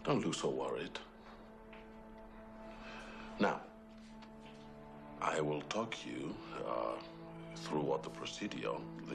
Don't look so worried. Now, I will talk you through what the procedure,